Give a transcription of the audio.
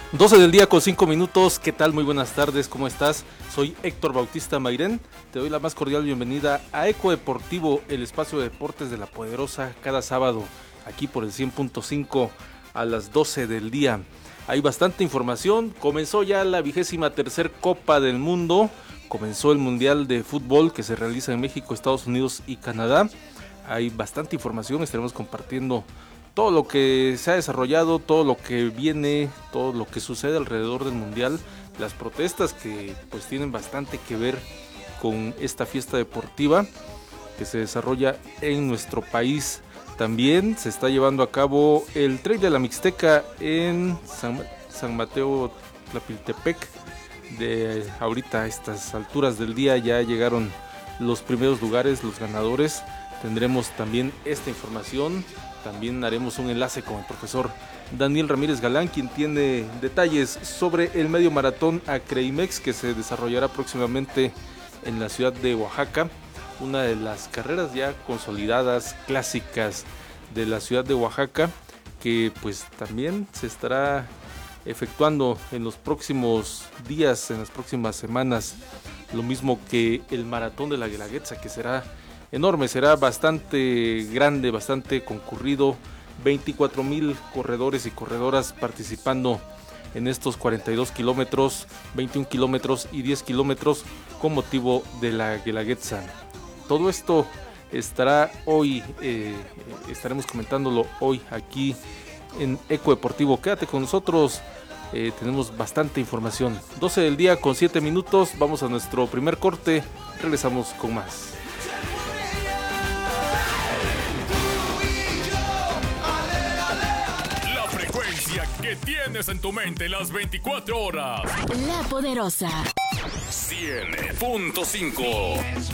12 del día con 5 minutos, ¿qué tal? Muy buenas tardes, ¿cómo estás? Soy Héctor Bautista Mairén, te doy la más cordial bienvenida a Eco Deportivo, el espacio de deportes de La Poderosa, cada sábado, aquí por el 100.5 a las 12 del día. Hay bastante información, comenzó ya la 23ª Copa del Mundo, comenzó el Mundial de Fútbol que se realiza en México, Estados Unidos y Canadá. Hay bastante información, estaremos compartiendo todo lo que se ha desarrollado, todo lo que viene, todo lo que sucede alrededor del mundial, las protestas que pues tienen bastante que ver con esta fiesta deportiva que se desarrolla en nuestro país. También se está llevando a cabo el Trail de la Mixteca en San Mateo Tlapiltepec. De ahorita a estas alturas del día ya llegaron los primeros lugares, los ganadores. Tendremos también esta información. También haremos un enlace con el profesor Daniel Ramírez Galán, quien tiene detalles sobre el medio maratón Acreimex que se desarrollará próximamente en la ciudad de Oaxaca, una de las carreras ya consolidadas, clásicas de la ciudad de Oaxaca, que pues también se estará efectuando en los próximos días, en las próximas semanas, lo mismo que el maratón de la Guelaguetza, que será enorme, será bastante grande, bastante concurrido, 24,000 corredores y corredoras participando en estos 42 kilómetros, 21 kilómetros y 10 kilómetros con motivo de la Guelaguetza. Todo esto estará hoy, estaremos comentándolo hoy aquí en Eco Deportivo. Quédate con nosotros, tenemos bastante información. 12 del día con 7 minutos, vamos a nuestro primer corte, regresamos con más. Que tienes en tu mente las 24 horas. La Poderosa 100.5.